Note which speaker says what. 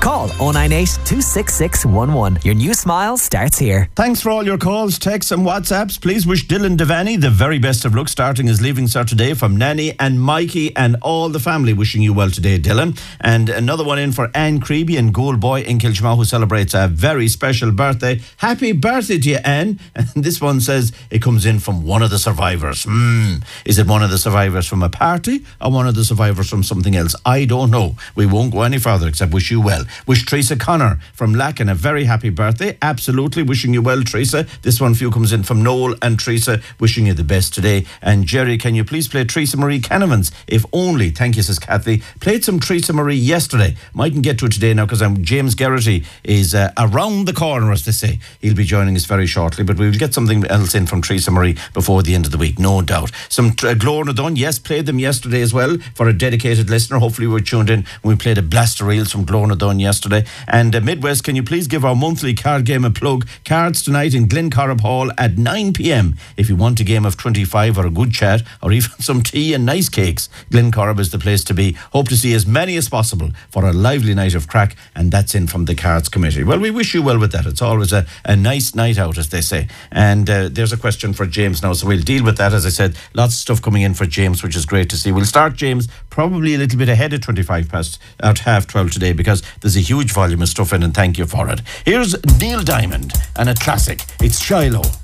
Speaker 1: Call 098 266 11. Your new smile starts here.
Speaker 2: Thanks for all your calls, texts and WhatsApps. Please wish Dylan Devaney the very best of luck starting his Leaving Cert today from Nanny and Mikey and all the family. Wishing you well today, Dylan. And another one in for Anne Creeby and Gold Boy in Kilchma, who celebrates a very special birthday. Happy birthday to you, Anne. And this one says it comes in from one of the survivors. Is it one of the survivors from a party or one of the survivors from something else? I don't know. We won't go any further except wish you well. Wish Teresa Connor from Lacken a very happy birthday. Absolutely wishing you well, Teresa. This one for you comes in from Noel and Teresa, wishing you the best today. And Jerry, can you please play Teresa Marie Canavan's If Only? Thank you, says Kathy. Played some Teresa Marie yesterday. Mightn't get to it today now because James Geraghty is around the corner, as they say. He'll be joining us very shortly, but we'll get something else in from Teresa Marie before the end of the week, no doubt. Some Glór Dun, yes, played them yesterday as well for a dedicated listener. Hopefully we were tuned in when we played a blaster reels from Glór Dun yesterday. And Midwest, can you please give our monthly card game a plug? Cards tonight in Glencorrib Hall at 9 p.m. If you want a game of 25 or a good chat or even some tea and nice cakes, Glencorrib is the place to be. Hope to see as many as possible for a lively night of crack, and that's in from the Cards Committee. Well, we wish you well with that. It's always a nice night out, as they say. And there's a question for James now, so we'll deal with that. As I said, lots of stuff coming in for James, which is great to see. We'll start, James, probably a little bit ahead of 25 past at 12:30 today, because there's a huge volume of stuff in, and thank you for it. Here's Neil Diamond and a classic. It's Shiloh.